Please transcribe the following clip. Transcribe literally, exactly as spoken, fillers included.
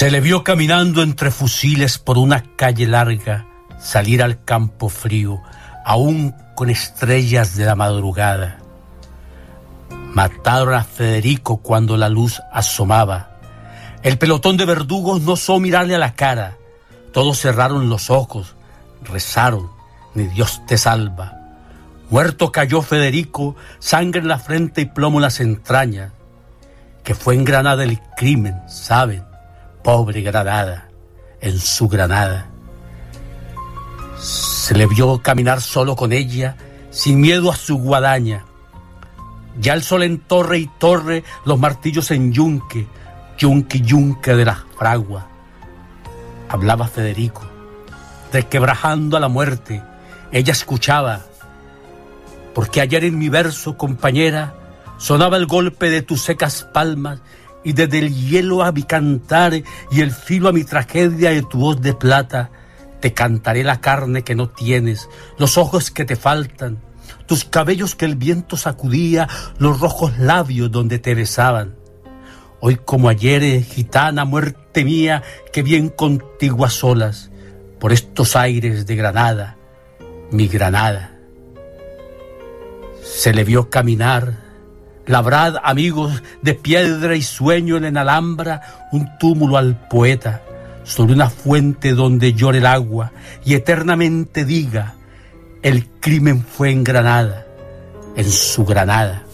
Se le vio caminando entre fusiles por una calle larga, salir al campo frío, aún con estrellas de la madrugada. Mataron a Federico cuando la luz asomaba. El pelotón de verdugos no osó mirarle a la cara. Todos cerraron los ojos, rezaron, ni Dios te salva. Muerto cayó Federico, sangre en la frente y plomo en las entrañas. Que fue en Granada el crimen, ¿saben? Pobre Granada, en su Granada. Se le vio caminar solo con ella, sin miedo a su guadaña. Ya el sol en torre y torre, los martillos en yunque, yunque y yunque de las fraguas. Hablaba Federico, resquebrajando a la muerte. Ella escuchaba, porque ayer en mi verso, compañera, sonaba el golpe de tus secas palmas, y desde el hielo a mi cantar y el filo a mi tragedia de tu voz de plata, te cantaré la carne que no tienes, los ojos que te faltan, tus cabellos que el viento sacudía, los rojos labios donde te besaban. Hoy como ayer, eh, gitana, muerte mía, que bien contigo a solas, por estos aires de Granada, mi Granada. Se le vio caminar. Labrad, amigos, de piedra y sueño en la Alhambra, un túmulo al poeta, sobre una fuente donde llore el agua, y eternamente diga, el crimen fue en Granada, en su Granada.